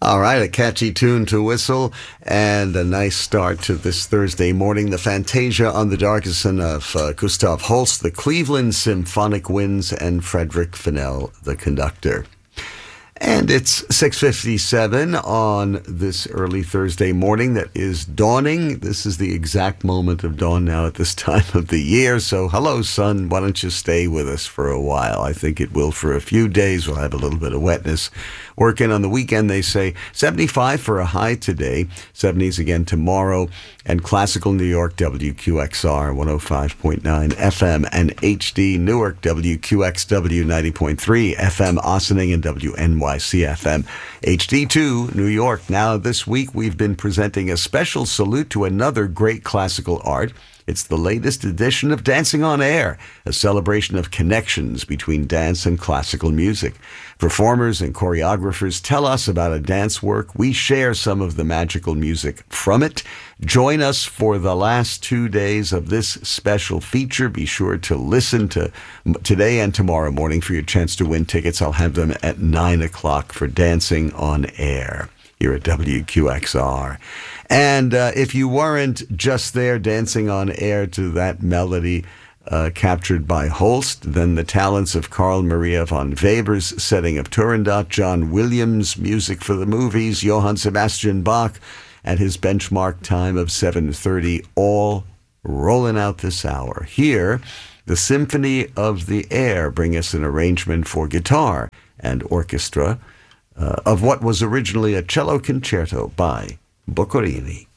All right, a catchy tune to whistle and a nice start to this Thursday morning. The Fantasia on the Darkison of Gustav Holst, the Cleveland Symphonic Winds, and Frederick Fennell, the conductor. And it's 6:57 on this early Thursday morning that is dawning. This is the exact moment of dawn now at this time of the year. So hello, sun. Why don't you stay with us for a while? I think it will for a few days. We'll have a little bit of wetness. Working on the weekend, they say 75 for a high today, 70s again tomorrow, and classical New York, WQXR 105.9 FM, and HD Newark, WQXW 90.3 FM, Ossining, and WNYC FM, HD2 New York. Now, this week, we've been presenting a special salute to another great classical art. It's the latest edition of Dancing on Air, a celebration of connections between dance and classical music. Performers and choreographers tell us about a dance work. We share some of the magical music from it. Join us for the last 2 days of this special feature. Be sure to listen to today and tomorrow morning for your chance to win tickets. I'll have them at 9 o'clock for Dancing on Air here at WQXR. And if you weren't just there dancing on air to that melody captured by Holst, then the talents of Carl Maria von Weber's setting of Turandot, John Williams' music for the movies, Johann Sebastian Bach at his benchmark time of 7:30, all rolling out this hour. Here, the Symphony of the Air bring us an arrangement for guitar and orchestra of what was originally a cello concerto by Boccherini.